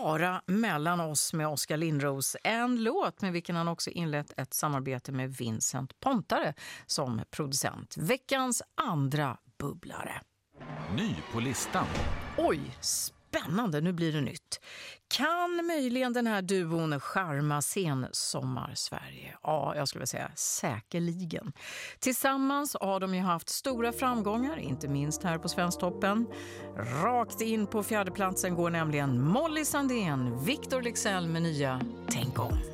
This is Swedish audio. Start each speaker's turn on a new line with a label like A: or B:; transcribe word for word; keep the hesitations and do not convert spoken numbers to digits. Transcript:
A: Bara mellan oss med Oskar Lindros. En låt med vilken han också inlett ett samarbete med Vincent Pontare som producent. Veckans andra bubblare.
B: Ny på listan.
A: Oj, spännande, nu blir det nytt. Kan möjligen den här duon charma sensommar-Sverige? Ja, jag skulle vilja säga säkerligen. Tillsammans har de ju haft stora framgångar, inte minst här på Svensktoppen. Rakt in på fjärdeplatsen går nämligen Molly Sandén, Victor Leksell med nya Tänk om.